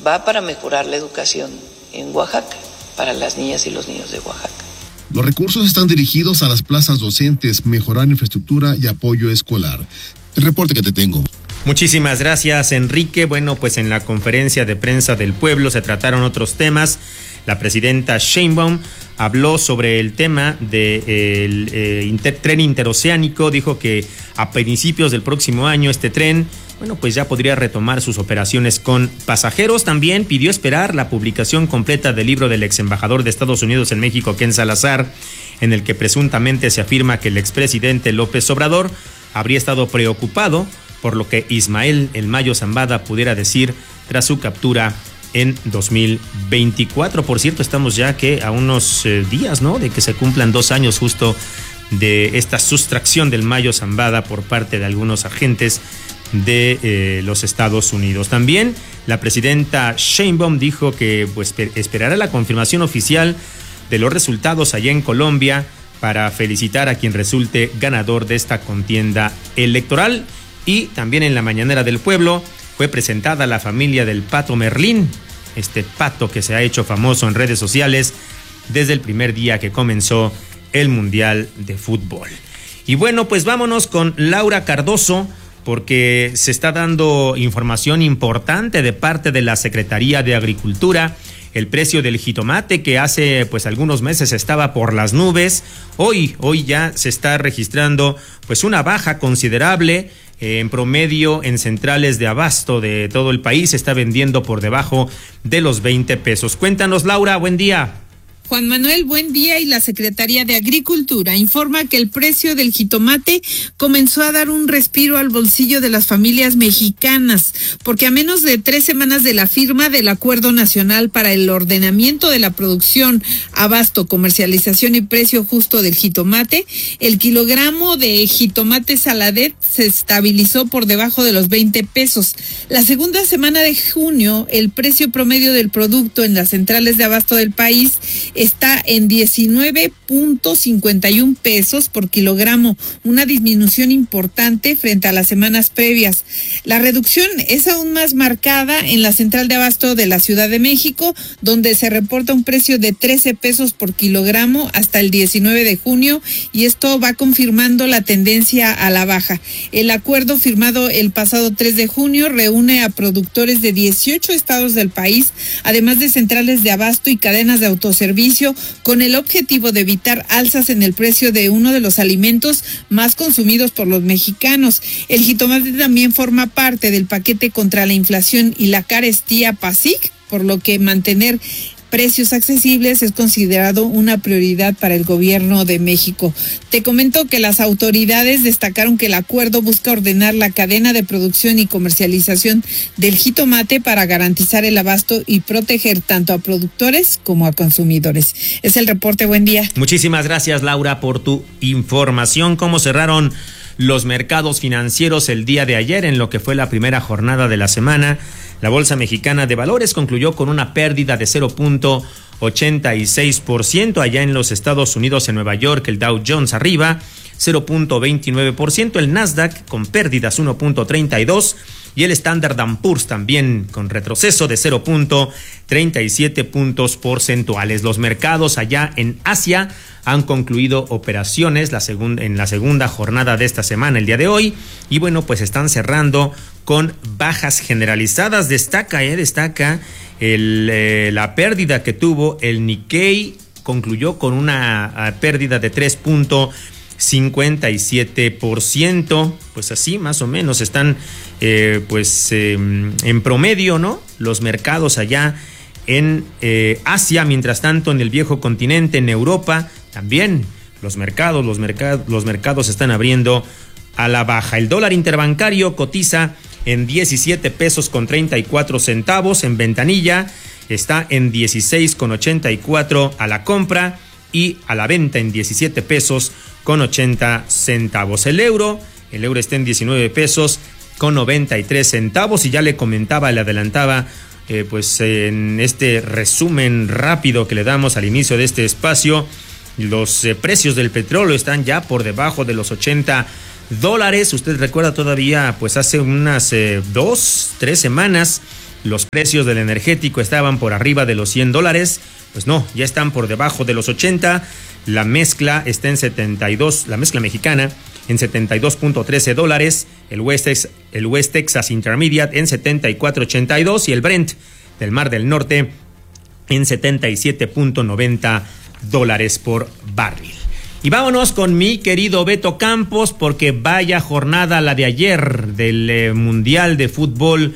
va para mejorar la educación en Oaxaca, para las niñas y los niños de Oaxaca. Los recursos están dirigidos a las plazas docentes, mejorar infraestructura y apoyo escolar. El reporte que te tengo. Muchísimas gracias, Enrique. Bueno, pues en la conferencia de prensa del pueblo se trataron otros temas. La presidenta Sheinbaum habló sobre el tema del tren interoceánico. Dijo que a principios del próximo año este tren, bueno, pues ya podría retomar sus operaciones con pasajeros. También pidió esperar la publicación completa del libro del ex embajador de Estados Unidos en México, Ken Salazar, en el que presuntamente se afirma que el expresidente López Obrador habría estado preocupado por lo que Ismael El Mayo Zambada pudiera decir tras su captura en 2024. Por cierto, estamos ya que a unos días, ¿no?, de que se cumplan 2 años justo de esta sustracción del Mayo Zambada por parte de algunos agentes de los Estados Unidos. También la presidenta Sheinbaum dijo que pues esperará la confirmación oficial de los resultados allá en Colombia para felicitar a quien resulte ganador de esta contienda electoral. Y también en la mañanera del pueblo fue presentada la familia del Pato Merlín, este pato que se ha hecho famoso en redes sociales desde el primer día que comenzó el Mundial de Fútbol. Y bueno, pues vámonos con Laura Cardoso, porque se está dando información importante de parte de la Secretaría de Agricultura. El precio del jitomate, que hace pues algunos meses estaba por las nubes, hoy ya se está registrando pues una baja considerable. En promedio, en centrales de abasto de todo el país se está vendiendo por debajo de los 20 pesos. Cuéntanos, Laura, buen día. Juan Manuel, buen día. Y la Secretaría de Agricultura informa que el precio del jitomate comenzó a dar un respiro al bolsillo de las familias mexicanas, porque a menos de 3 semanas de la firma del Acuerdo Nacional para el Ordenamiento de la Producción, Abasto, Comercialización y Precio Justo del Jitomate, el kilogramo de jitomate saladet se estabilizó por debajo de los 20 pesos. La segunda semana de junio, el precio promedio del producto en las centrales de abasto del país está en 19.51 pesos por kilogramo, una disminución importante frente a las semanas previas. La reducción es aún más marcada en la central de abasto de la Ciudad de México, donde se reporta un precio de 13 pesos por kilogramo hasta el 19 de junio, y esto va confirmando la tendencia a la baja. El acuerdo firmado el pasado 3 de junio reúne a productores de 18 estados del país, además de centrales de abasto y cadenas de autoservicio, con el objetivo de evitar alzas en el precio de uno de los alimentos más consumidos por los mexicanos. El jitomate también forma parte del paquete contra la inflación y la carestía PASIC, por lo que mantener precios accesibles es considerado una prioridad para el gobierno de México. Te comento que las autoridades destacaron que el acuerdo busca ordenar la cadena de producción y comercialización del jitomate para garantizar el abasto y proteger tanto a productores como a consumidores. Es el reporte, buen día. Muchísimas gracias, Laura, por tu información. ¿Cómo cerraron los mercados financieros el día de ayer en lo que fue la primera jornada de la semana? La Bolsa Mexicana de Valores concluyó con una pérdida de 0.86%. Allá en los Estados Unidos, en Nueva York, el Dow Jones arriba 0.29%, el Nasdaq con pérdidas 1.32% y el Standard & Poor's también con retroceso de 0.37 puntos porcentuales. Los mercados allá en Asia han concluido operaciones en la segunda jornada de esta semana, el día de hoy, y bueno, pues están cerrando con bajas generalizadas. Destaca la pérdida que tuvo el Nikkei, concluyó con una pérdida de 3.57%, pues así más o menos están en promedio, ¿no?, los mercados allá en Asia. Mientras tanto, en el viejo continente, en Europa, también los mercados están abriendo a la baja. El dólar interbancario cotiza en 17 pesos con 34 centavos en ventanilla, está en 16.84 a la compra y a la venta en 17 pesos con 80 centavos. El euro está en 19 pesos con 93 centavos, y ya le adelantaba en este resumen rápido que le damos al inicio de este espacio, los precios del petróleo están ya por debajo de los $80. Usted recuerda todavía, pues hace unas 2-3 semanas, los precios del energético estaban por arriba de los $100, pues no, ya están por debajo de los 80. La mezcla está en 72, la mezcla mexicana en $72.13, el West Texas Intermediate en 74.82 y el Brent del Mar del Norte en $77.90 por barril. Y vámonos con mi querido Beto Campos, porque vaya jornada la de ayer del Mundial de Fútbol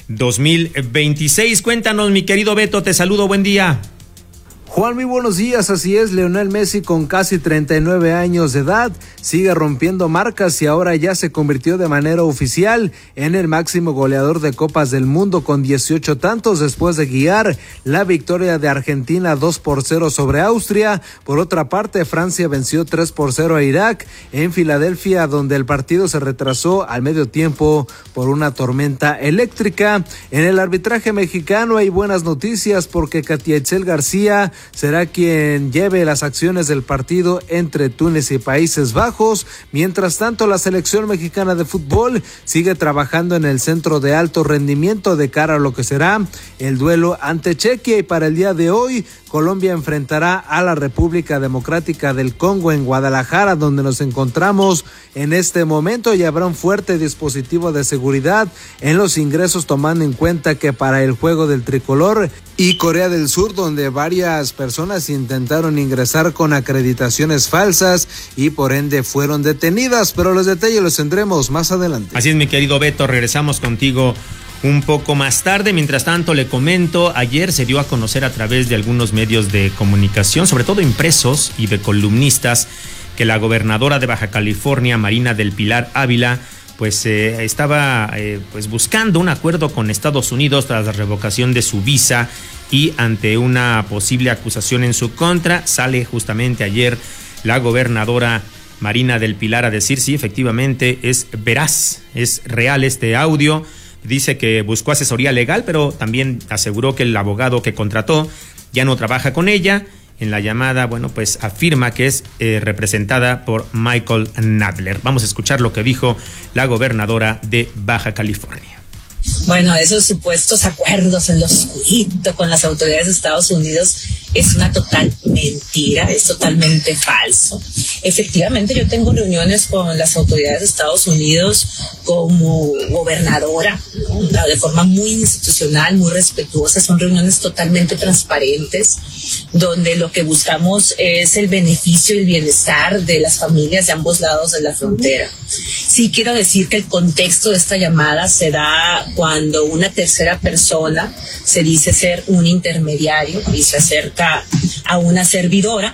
2026. Cuéntanos, mi querido Beto, te saludo, buen día. Juan, muy buenos días. Así es, Lionel Messi, con casi 39 años de edad, sigue rompiendo marcas y ahora ya se convirtió de manera oficial en el máximo goleador de Copas del Mundo con 18 tantos después de guiar la victoria de Argentina 2-0 sobre Austria. Por otra parte, Francia venció 3-0 a Irak en Filadelfia, donde el partido se retrasó al medio tiempo por una tormenta eléctrica. En el arbitraje mexicano hay buenas noticias porque Katia Itzel García será quien lleve las acciones del partido entre Túnez y Países Bajos. Mientras tanto, la selección mexicana de fútbol sigue trabajando en el centro de alto rendimiento de cara a lo que será el duelo ante Chequia, y para el día de hoy Colombia enfrentará a la República Democrática del Congo en Guadalajara, donde nos encontramos en este momento, y habrá un fuerte dispositivo de seguridad en los ingresos, tomando en cuenta que para el juego del tricolor y Corea del Sur, donde varias personas intentaron ingresar con acreditaciones falsas y por ende fueron detenidas, pero los detalles los tendremos más adelante. Así es, mi querido Beto, regresamos contigo un poco más tarde. Mientras tanto, le comento, ayer se dio a conocer a través de algunos medios de comunicación, sobre todo impresos y de columnistas, que la gobernadora de Baja California, Marina del Pilar Ávila, pues estaba buscando un acuerdo con Estados Unidos tras la revocación de su visa, y ante una posible acusación en su contra, sale justamente ayer la gobernadora Marina del Pilar a decir si efectivamente es veraz, es real este audio. Dice que buscó asesoría legal, pero también aseguró que el abogado que contrató ya no trabaja con ella. En la llamada, pues afirma que es representada por Michael Nadler. Vamos a escuchar lo que dijo la gobernadora de Baja California. Bueno, esos supuestos acuerdos en lo oscurito con las autoridades de Estados Unidos es una total mentira, es totalmente falso. Efectivamente, yo tengo reuniones con las autoridades de Estados Unidos como gobernadora, ¿no? De forma muy institucional, muy respetuosa. Son reuniones totalmente transparentes, donde lo que buscamos es el beneficio y el bienestar de las familias de ambos lados de la frontera. Sí quiero decir que el contexto de esta llamada se da cuando una tercera persona se dice ser un intermediario y se acerca a una servidora,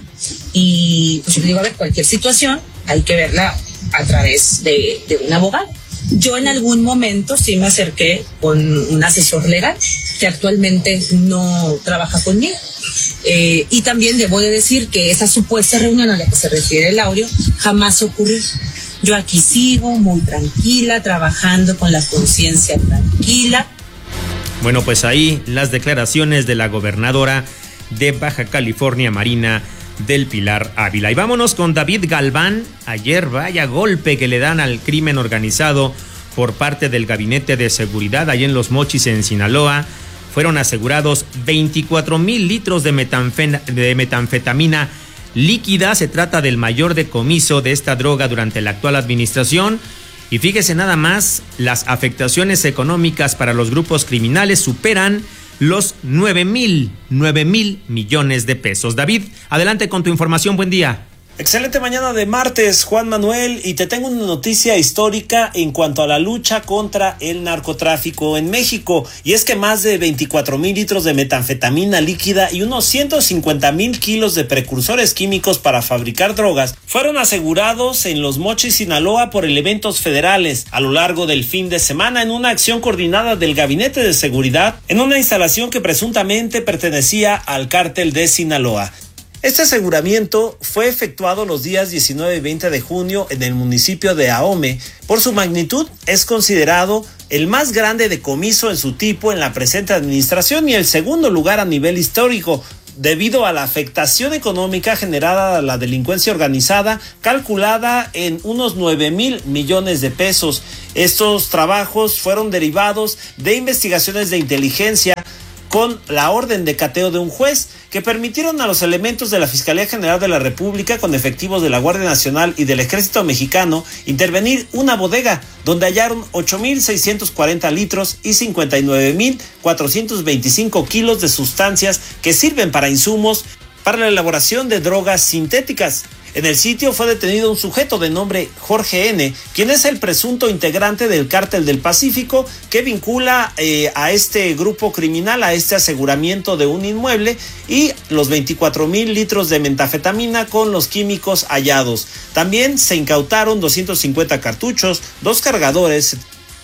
y pues yo digo, a ver, cualquier situación hay que verla a través de un abogado. Yo en algún momento sí me acerqué con un asesor legal que actualmente no trabaja conmigo. Y también debo de decir que esa supuesta reunión a la que se refiere el audio jamás ocurrió. Yo aquí sigo muy tranquila, trabajando con la conciencia tranquila. Bueno, pues ahí las declaraciones de la gobernadora de Baja California, Marina del Pilar Ávila. Y vámonos con David Galván. Ayer, vaya golpe que le dan al crimen organizado por parte del Gabinete de Seguridad allá en Los Mochis, en Sinaloa. Fueron asegurados 24,000 litros de metanfetamina líquida. Se trata del mayor decomiso de esta droga durante la actual administración. Y fíjese nada más, las afectaciones económicas para los grupos criminales superan los 9,000 millones de pesos. David, adelante con tu información, buen día. Excelente mañana de martes, Juan Manuel, y te tengo una noticia histórica en cuanto a la lucha contra el narcotráfico en México, y es que más de 24,000 litros de metanfetamina líquida y unos 150,000 kilos de precursores químicos para fabricar drogas fueron asegurados en Los Mochis, Sinaloa, por elementos federales a lo largo del fin de semana en una acción coordinada del Gabinete de Seguridad en una instalación que presuntamente pertenecía al cártel de Sinaloa. Este aseguramiento fue efectuado los días 19 y 20 de junio en el municipio de Ahome. Por su magnitud, es considerado el más grande decomiso en su tipo en la presente administración y el segundo lugar a nivel histórico, debido a la afectación económica generada a la delincuencia organizada, calculada en unos 9,000 millones de pesos. Estos trabajos fueron derivados de investigaciones de inteligencia con la orden de cateo de un juez, que permitieron a los elementos de la Fiscalía General de la República, con efectivos de la Guardia Nacional y del Ejército Mexicano, intervenir una bodega donde hallaron 8,640 litros y 59,425 kilos de sustancias que sirven para insumos para la elaboración de drogas sintéticas. En el sitio fue detenido un sujeto de nombre Jorge N., quien es el presunto integrante del Cártel del Pacífico, que vincula a este grupo criminal, a este aseguramiento de un inmueble, y los 24,000 litros de metanfetamina con los químicos hallados. También se incautaron 250 cartuchos, 2 cargadores,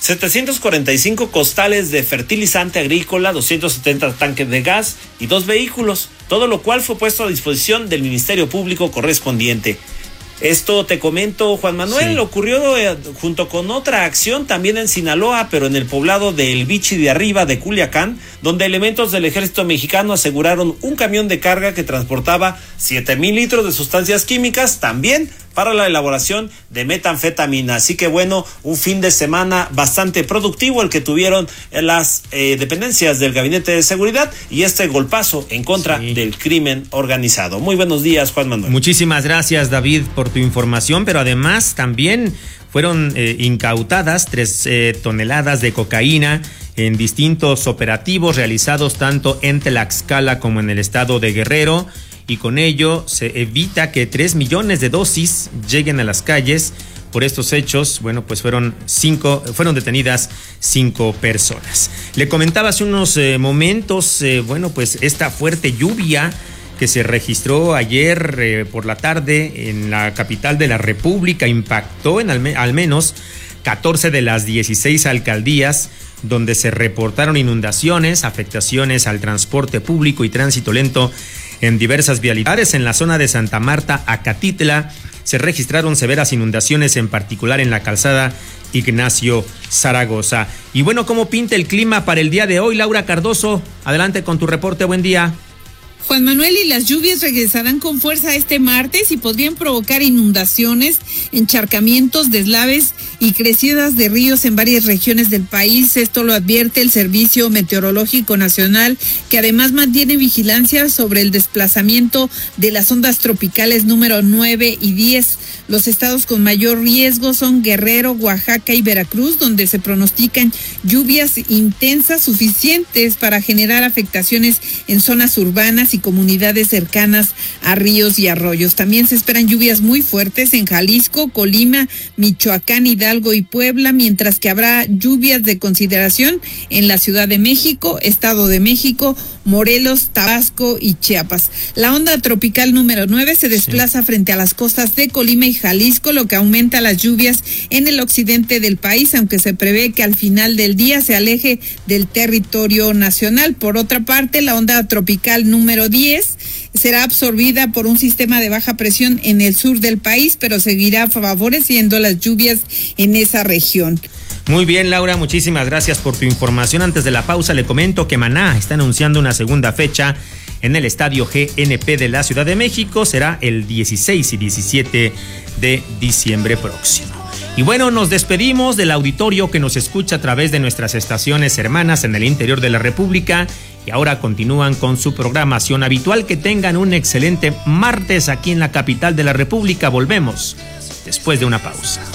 745 costales de fertilizante agrícola, 270 tanques de gas y 2 vehículos, todo lo cual fue puesto a disposición del Ministerio Público correspondiente. Esto te comento, Juan Manuel, ocurrió junto con otra acción también en Sinaloa, pero en el poblado de El Bichi de Arriba de Culiacán, donde elementos del Ejército Mexicano aseguraron un camión de carga que transportaba 7,000 litros de sustancias químicas, también para la elaboración de metanfetamina. Así que bueno, un fin de semana bastante productivo el que tuvieron las dependencias del Gabinete de Seguridad, y este golpazo en contra del crimen organizado. Muy buenos días, Juan Manuel. Muchísimas gracias, David, por tu información, pero además también fueron incautadas 3 toneladas de cocaína en distintos operativos realizados tanto en Tlaxcala como en el estado de Guerrero, y con ello se evita que 3 millones de dosis lleguen a las calles. Por estos hechos, bueno, pues fueron detenidas 5 personas. Le comentaba hace unos momentos, bueno, pues esta fuerte lluvia que se registró ayer por la tarde en la capital de la República impactó en al menos 14 de las 16 alcaldías, donde se reportaron inundaciones, afectaciones al transporte público y tránsito lento en diversas vialidades. En la zona de Santa Marta, Acatitla, se registraron severas inundaciones, en particular en la calzada Ignacio Zaragoza. Y bueno, ¿cómo pinta el clima para el día de hoy? Laura Cardoso, adelante con tu reporte, buen día. Juan Manuel, y las lluvias regresarán con fuerza este martes y podrían provocar inundaciones, encharcamientos, deslaves y crecidas de ríos en varias regiones del país. Esto lo advierte el Servicio Meteorológico Nacional, que además mantiene vigilancia sobre el desplazamiento de las ondas tropicales número 9 y 10. Los estados con mayor riesgo son Guerrero, Oaxaca y Veracruz, donde se pronostican lluvias intensas suficientes para generar afectaciones en zonas urbanas y comunidades cercanas a ríos y arroyos. También se esperan lluvias muy fuertes en Jalisco, Colima, Michoacán, Hidalgo y Puebla, mientras que habrá lluvias de consideración en la Ciudad de México, Estado de México, Morelos, Tabasco y Chiapas. La onda tropical número 9 se desplaza frente a las costas de Colima y Jalisco, lo que aumenta las lluvias en el occidente del país, aunque se prevé que al final del día se aleje del territorio nacional. Por otra parte, la onda tropical número 10 será absorbida por un sistema de baja presión en el sur del país, pero seguirá favoreciendo las lluvias en esa región. Muy bien, Laura, muchísimas gracias por tu información. Antes de la pausa le comento que Maná está anunciando una segunda fecha en el Estadio GNP de la Ciudad de México. Será el 16 y 17 de diciembre próximo. Y bueno, nos despedimos del auditorio que nos escucha a través de nuestras estaciones hermanas en el interior de la República, y ahora continúan con su programación habitual. Que tengan un excelente martes aquí en la capital de la República. Volvemos después de una pausa.